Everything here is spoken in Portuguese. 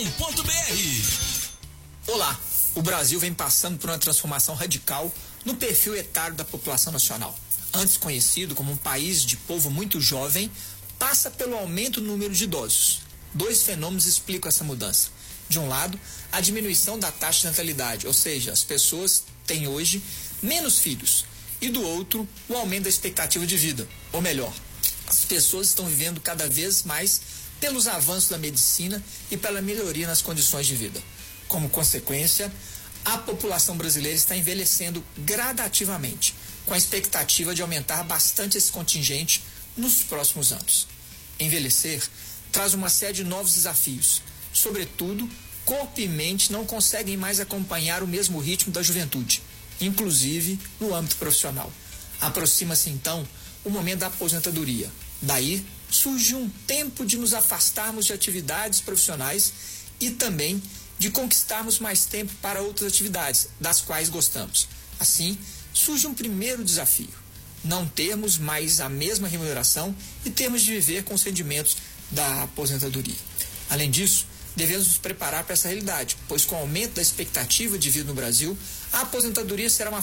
Olá, o Brasil vem passando por uma transformação radical no perfil etário da população nacional. Antes conhecido como um país de povo muito jovem, passa pelo aumento no número de idosos. Dois fenômenos explicam essa mudança. De um lado, a diminuição da taxa de natalidade, ou seja, as pessoas têm hoje menos filhos. E do outro, o aumento da expectativa de vida, ou melhor, as pessoas estão vivendo cada vez mais pelos avanços da medicina e pela melhoria nas condições de vida. Como consequência, a população brasileira está envelhecendo gradativamente, com a expectativa de aumentar bastante esse contingente nos próximos anos. Envelhecer traz uma série de novos desafios. Sobretudo, corpo e mente não conseguem mais acompanhar o mesmo ritmo da juventude, inclusive no âmbito profissional. Aproxima-se então o momento da aposentadoria. Daí surge um tempo de nos afastarmos de atividades profissionais e também de conquistarmos mais tempo para outras atividades, das quais gostamos. Assim, surge um primeiro desafio: não termos mais a mesma remuneração e termos de viver com os rendimentos da aposentadoria. Além disso, devemos nos preparar para essa realidade, pois com o aumento da expectativa de vida no Brasil, a aposentadoria será uma